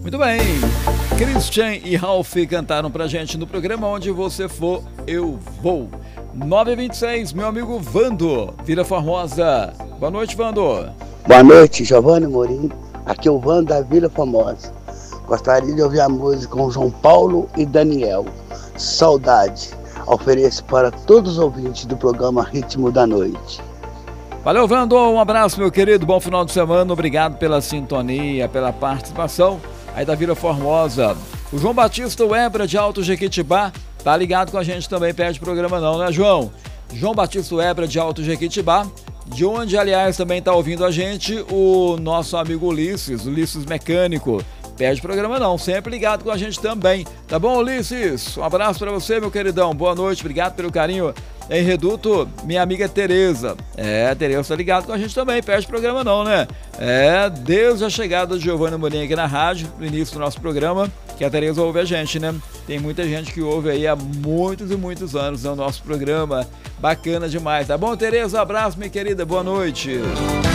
Muito bem, Christian e Ralph cantaram pra gente no programa Onde Você For, Eu Vou. 9h26, meu amigo Vando, Vila Formosa. Boa noite, Vando. Boa noite, Giovanni Morim. Aqui é o Vando da Vila Formosa. Gostaria de ouvir a música com João Paulo e Daniel. Saudade. Ofereço para todos os ouvintes do programa Ritmo da Noite. Valeu, Vando. Um abraço, meu querido. Bom final de semana. Obrigado pela sintonia, pela participação aí da Vila Formosa. O João Batista Webra de Alto Jequitibá tá ligado com a gente também, perde programa não, né, João? João Batista Webra de Alto Jequitibá, de onde, aliás, também tá ouvindo a gente o nosso amigo Ulisses Mecânico. Perde programa não, sempre ligado com a gente também. Tá bom, Ulisses? Um abraço pra você, meu queridão. Boa noite, obrigado pelo carinho. Em Reduto, minha amiga Tereza. Tereza tá ligado com a gente também, perde programa não, né? Desde a chegada de Giovanni Morim aqui na rádio, no início do nosso programa, que a Tereza ouve a gente, né? Tem muita gente que ouve aí há muitos e muitos anos, né, o nosso programa. Bacana demais, tá bom, Tereza? Um abraço, minha querida, boa noite.